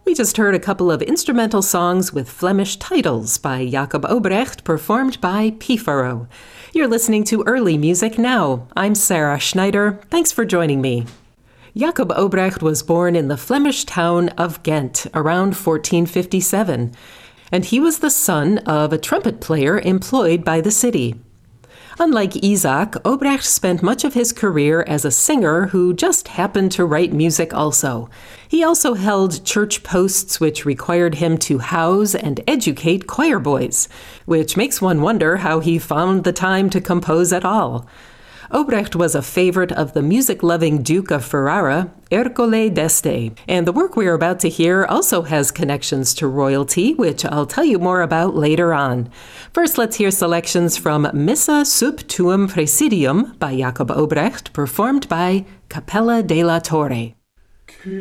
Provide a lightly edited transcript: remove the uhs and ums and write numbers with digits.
We just heard a couple of instrumental songs with Flemish titles by Jacob Obrecht, performed by Pifaro. You're listening to Early Music Now. I'm Sarah Schneider. Thanks for joining me. Jacob Obrecht was born in the Flemish town of Ghent around 1457, and he was the son of a trumpet player employed by the city. Unlike Isaac, Obrecht spent much of his career as a singer who just happened to write music also. He also held church posts which required him to house and educate choir boys, which makes one wonder how he found the time to compose at all. Obrecht was a favorite of the music-loving Duke of Ferrara, Ercole d'Este, and the work we are about to hear also has connections to royalty, which I'll tell you more about later on. First, let's hear selections from Missa sub tuum praesidium by Jacob Obrecht, performed by Capella della Torre.